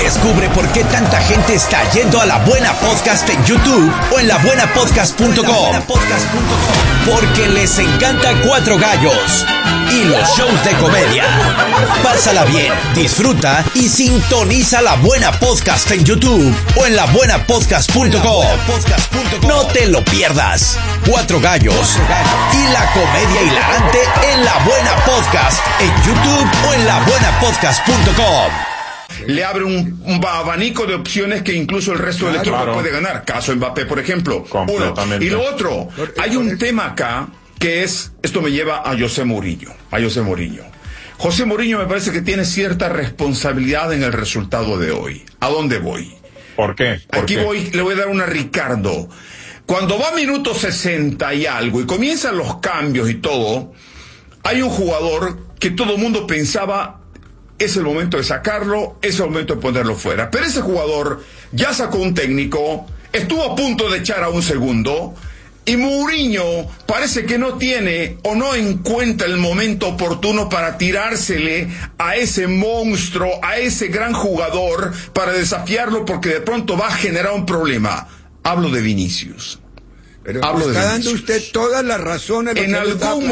Descubre por qué tanta gente está yendo a La Buena Podcast en YouTube o en labuenapodcast.com. Porque les encanta Cuatro Gallos y los shows de comedia. Pásala bien, disfruta y sintoniza La Buena Podcast en YouTube o en labuenapodcast.com. No te lo pierdas. Cuatro Gallos y la comedia hilarante en La Buena Podcast en YouTube o en labuenapodcast.com. Le abre un abanico de opciones que incluso el resto del equipo puede ganar. Caso Mbappé, por ejemplo. Uno. Y lo otro, hay un tema acá que es, esto me lleva a José Mourinho. José Mourinho me parece que tiene cierta responsabilidad en el resultado de hoy. ¿A dónde voy? ¿Por qué? Le voy a dar una a Ricardo. Cuando va a minuto 60 y algo y comienzan los cambios y todo, hay un jugador que todo el mundo pensaba es el momento de sacarlo, es el momento de ponerlo fuera. Pero ese jugador ya sacó un técnico, estuvo a punto de echar a un segundo, y Mourinho parece que no tiene o no encuentra el momento oportuno para tirársele a ese monstruo, a ese gran jugador, para desafiarlo, porque de pronto va a generar un problema. Hablo de Vinicius. Pero está dando usted toda la razón. En algún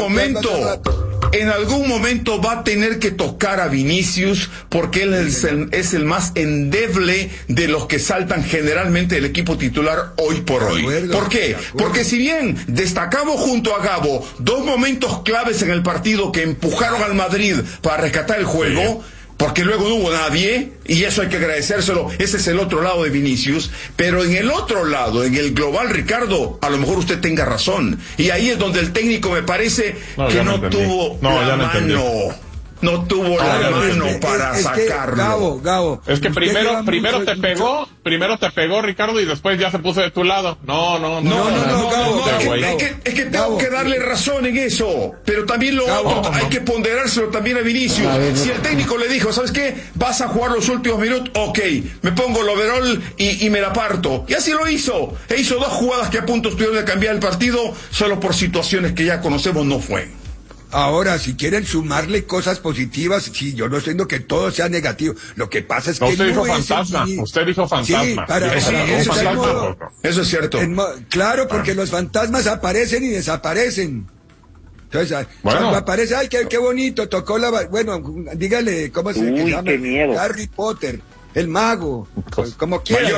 momento va a tener que tocar a Vinicius, porque él es el más endeble de los que saltan generalmente del equipo titular hoy por hoy. ¿Por qué? Porque si bien destacamos junto a Gabo dos momentos claves en el partido que empujaron al Madrid para rescatar el juego, porque luego no hubo nadie, y eso hay que agradecérselo, ese es el otro lado de Vinicius, pero en el otro lado, en el global, Ricardo, a lo mejor usted tenga razón, y ahí es donde el técnico me parece que no tuvo la mano. No tuvo la mano para sacarlo. Gabo. Es que primero te pegó, Ricardo, y después ya se puso de tu lado. No, Gabo. Es que tengo que darle razón en eso. Pero también lo otro, hay que ponderárselo también a Vinicius. Si el técnico le dijo, ¿sabes qué? Vas a jugar los últimos minutos, ok, me pongo el overall y me la parto. Y así lo hizo. E hizo dos jugadas que a punto estuvieron de cambiar el partido, solo por situaciones que ya conocemos no fue. Ahora, si quieren sumarle cosas positivas, sí, yo no estoy diciendo que todo sea negativo. Lo que pasa es que usted dijo fantasma. Usted dijo fantasma. Sí, eso es cierto. Claro, porque los fantasmas aparecen y desaparecen. Entonces, cuando aparece, ay, qué bonito, tocó bueno, dígale, ¿cómo se llama? Qué miedo. Harry Potter. El mago, como quiera.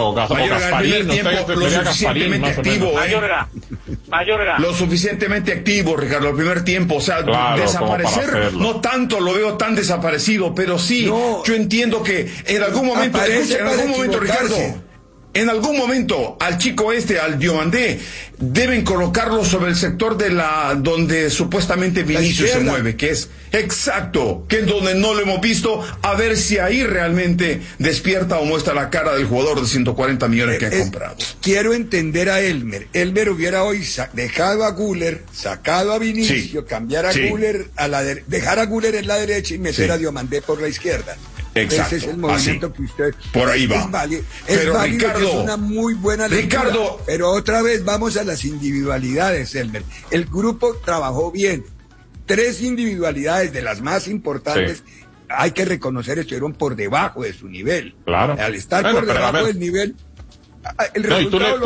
Lo suficientemente activo, Ricardo, el primer tiempo, o sea, desaparecer, no tanto lo veo tan desaparecido, pero sí, yo entiendo que en algún momento, Ricardo, en algún momento al chico al Diomandé, deben colocarlo sobre el sector donde supuestamente Vinicius se mueve, que es exacto, que es donde no lo hemos visto, a ver si ahí realmente despierta o muestra la cara del jugador de 140 millones que ha comprado. Quiero entender a Elmer. Elmer hubiera hoy dejado a Güler, sacado a Vinicius, cambiar a Güler dejar a Güler en la derecha y meter a Diomandé por la izquierda. Exacto, ese es el movimiento que usted... Por ahí va. Es válido, Ricardo, es una muy buena lectura. Ricardo, pero otra vez vamos a las individualidades, Elmer. El grupo trabajó bien. 3 individualidades de las más importantes, hay que reconocer, estuvieron por debajo de su nivel. Claro. Al estar por debajo del nivel... y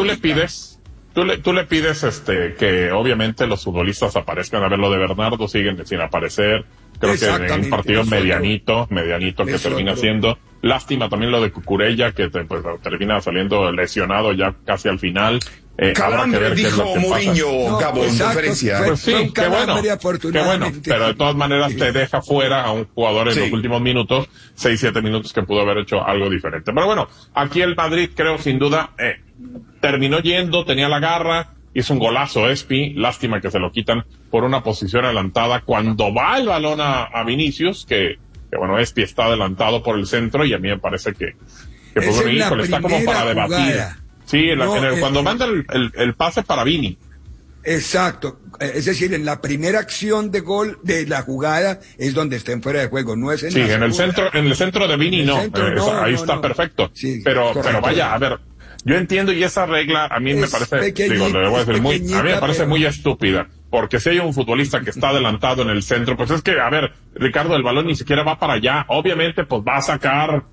tú le pides que obviamente los futbolistas aparezcan. A ver, lo de Bernardo siguen sin aparecer. Creo que en un partido medianito que termina siendo. Lástima también lo de Cucurella, que termina saliendo lesionado ya casi al final. Calambre, dijo Mourinho, Gabo, en conferencia. Pues sí, qué bueno, pero de todas maneras te deja fuera a un jugador en los últimos minutos, 6-7 minutos, que pudo haber hecho algo diferente. Pero bueno, aquí el Madrid, creo, sin duda, terminó yendo, tenía la garra, hizo un golazo Espi, lástima que se lo quitan por una posición adelantada cuando va el balón a Vinicius, que bueno, Espi está adelantado por el centro, y a mí me parece que pues bueno, híjole, está como para debatir. Jugada. Sí, cuando manda el pase para Vini. Exacto, es decir, en la primera acción de gol de la jugada es donde está en fuera de juego, no es en el centro de Vini ahí está perfecto. Sí, pero vaya, a ver, yo entiendo, y esa regla a mí me parece, a mí me parece muy estúpida, porque si hay un futbolista que está adelantado en el centro, pues es que, a ver, Ricardo, el balón ni siquiera va para allá, obviamente pues va a sacar